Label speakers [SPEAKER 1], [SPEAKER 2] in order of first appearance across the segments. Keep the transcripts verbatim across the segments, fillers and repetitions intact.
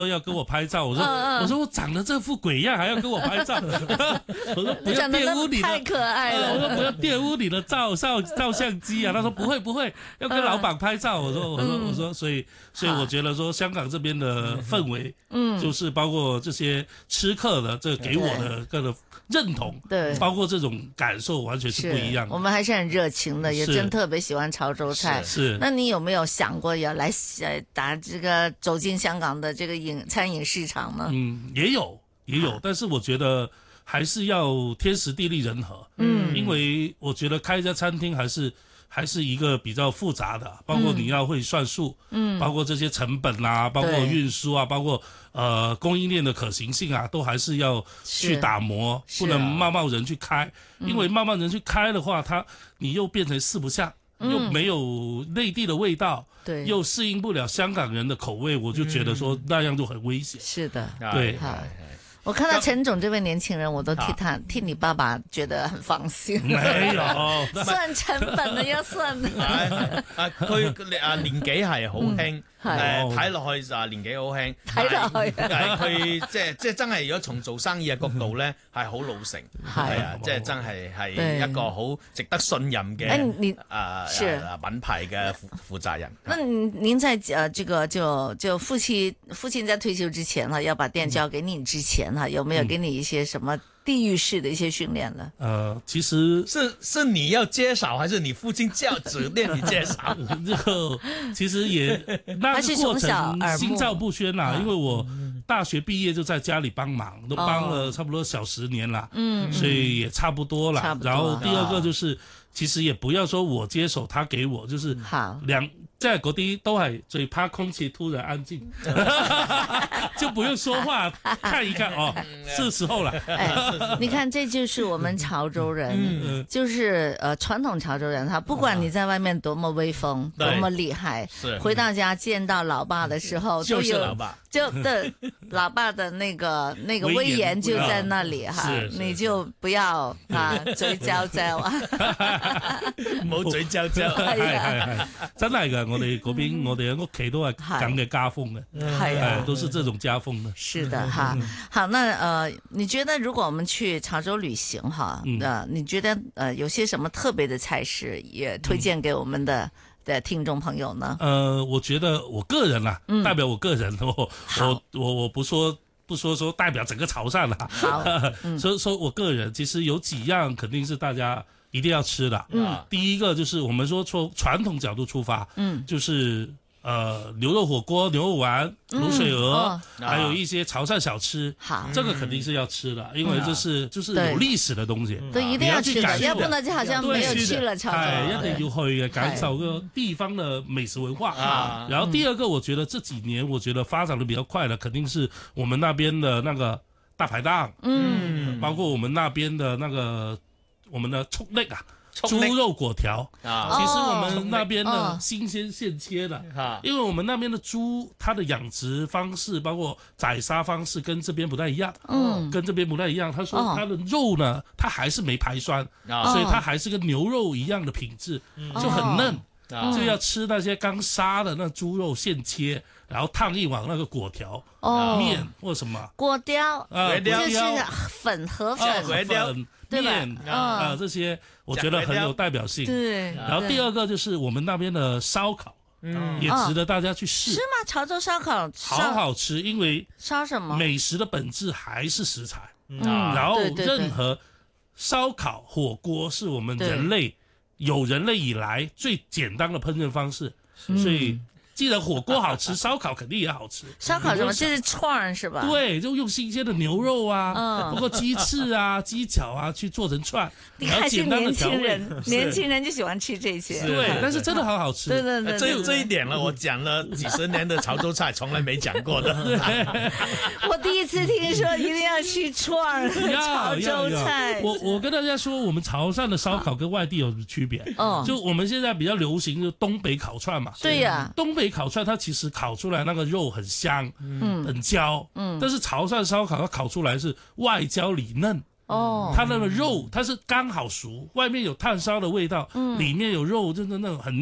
[SPEAKER 1] 要跟我拍照，我说、嗯嗯、我说我长得这副鬼样还要跟我拍照，我说不要玷污你的，
[SPEAKER 2] 太可爱了，
[SPEAKER 1] 我说不要玷污你的照照照相机啊，他说不会不会，要跟老板拍照，我说我说我说，所以所以我觉得说香港这边的氛围，嗯，就是包括这些吃客的这给我的各个认同，
[SPEAKER 2] 对，
[SPEAKER 1] 包括这种感受完全是不一样的。
[SPEAKER 2] 我们还是很热情的，也真特别喜欢潮州菜。
[SPEAKER 1] 是，
[SPEAKER 2] 那你有没有想过要来打这个走进香港的这个饮餐饮市场呢？
[SPEAKER 1] 嗯，也有也有，但是我觉得还是要天时地利人和。嗯，因为我觉得开一家餐厅还是还是一个比较复杂的，包括你要会算数，嗯，包括这些成本啊，包括运输啊，包括呃供应链的可行性啊，都还是要去打磨，不能贸贸然去开，因为贸贸然去开的话，它你又变成四不像。又没有内地的味道，对，又适应不了香港人的口味，我就觉得说那样就很危险。
[SPEAKER 2] 是的，
[SPEAKER 1] 对。
[SPEAKER 2] 我看到陈总这位年轻人，我都替他替你爸爸覺得很放心。
[SPEAKER 1] 沒有
[SPEAKER 2] 算成本啊，要算。
[SPEAKER 3] 啊，佢啊年紀係好輕，誒睇落去就年紀好輕，
[SPEAKER 2] 睇落去。
[SPEAKER 3] 但係佢即係即係真係如果從做生意嘅角度咧，係好老成，係啊，即係真係係一個好值得信任嘅啊品牌嘅負負責人。
[SPEAKER 2] 那您在呃這個就就父親父親在退休之前哈，要把店交給你之前。有沒有給你一些什麼地域式的一些訓練呢？
[SPEAKER 1] 呃，其實
[SPEAKER 3] 是是你要介紹，還是你父親叫指令你介紹？
[SPEAKER 1] 就其實也那個過程心照不宣啦，因為我大學畢業就在家裡幫忙，都幫了差不多小十年啦，嗯，所以也差不多啦。然後第二個就是，其實也不要說我接手，他給我，就是兩。即係嗰啲都係最怕空氣突然安靜，就不用說話，看一看哦，是時候了。
[SPEAKER 2] 哎，你看，這就是我們潮州人，嗯、就是呃傳統潮州人，他不管你在外面多麼威風，多麼厲害，回到家見到老爸的時候，都有
[SPEAKER 3] 就是老爸，
[SPEAKER 2] 就對老爸的那個那個威嚴就在那裡哈，你就不要啊嘴嚼嚼啊，
[SPEAKER 3] 冇嘴嚼嚼，
[SPEAKER 1] 係係係，真係㗎。我哋嗰邊，我哋喺屋企都係咁嘅家風嘅，係啊，都是這種家風的。
[SPEAKER 2] 是的哈，好，那呃，你覺得如果我們去潮州旅行哈，呃，你覺得呃有些什麼特別的菜式也推薦給我們的的聽眾朋友呢？
[SPEAKER 1] 呃，我覺得我個人啦，代表我個人，我我我我不說不說說代表整個潮汕啦，
[SPEAKER 2] 好，
[SPEAKER 1] 所以說我個人其實有幾樣肯定是大家一定要吃的，嗯，第一個就是我們說從傳統角度出發，嗯，就是呃牛肉火鍋、牛肉丸、滷水鵝，嗯哦、還有一些潮汕小吃，好，這個肯定是要吃的，因為這是就是有歷史的東西，
[SPEAKER 2] 對，一定要吃的，要不然就好像沒有去了潮州，
[SPEAKER 1] 係一定要去嘅，感受個地方的美食文化啊。然後第二個，我覺得這幾年我覺得發展的比較快的，肯定是我們那邊的那個大排檔，嗯，包括我們那邊的那個。我們的蔥粒啊，豬肉粿條啊，其實我們那邊的新鮮現切的，哦、因為我們那邊的豬，它的養殖方式，包括宰殺方式，跟這邊不太一樣，嗯，跟這邊不太一樣。他說它的肉呢，它還是沒排酸，哦、所以它還是跟牛肉一樣的品質，哦、就很嫩，哦、就要吃那些剛殺的那豬肉現切。然後燙一碗那個粿條、哦、麵或什麼
[SPEAKER 2] 粿條啊，就是粉河粉、
[SPEAKER 1] 啊、粉麵啊、啊這些，我覺得很有代表性。
[SPEAKER 2] 對，
[SPEAKER 1] 然後第二個就是我們那邊的燒烤，嗯，也值得大家去試。
[SPEAKER 2] 是嗎？潮州燒烤
[SPEAKER 1] 好好吃，因為
[SPEAKER 2] 燒什麼？
[SPEAKER 1] 美食的本質還是食材。嗯，然後任何燒烤火鍋是我們人類有人類以來最簡單的烹飪方式，所以。既然火鍋好吃，燒烤肯定也好吃。
[SPEAKER 2] 燒烤什麼？這是串是吧？
[SPEAKER 1] 對，就用新鮮的牛肉啊，包括雞翅啊、雞腳啊去做成串。
[SPEAKER 2] 你還是年輕人，年輕人就喜歡吃這些。
[SPEAKER 1] 對，但是真的好好吃。
[SPEAKER 2] 對對對，
[SPEAKER 3] 這這一點呢，我講了幾十年的潮州菜，從來沒講過的。
[SPEAKER 2] 我第一次聽說一定要吃串潮州菜。
[SPEAKER 1] 我我跟大家說，我們潮汕的燒烤跟外地有什麼區別？哦，就我們現在比較流行就東北烤串嘛。
[SPEAKER 2] 對呀，
[SPEAKER 1] 東北烤串它其實烤出來那個肉很香，嗯，很焦，嗯，但是潮汕燒烤它烤出來是外焦裡嫩，哦，它那個肉它是剛好熟，外面有炭燒的味道，嗯，裡面有肉，真的那種很嫩，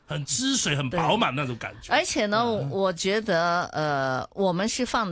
[SPEAKER 1] 很汁水、很饱满那种感觉。
[SPEAKER 2] 而且呢，我觉得呃，我们是放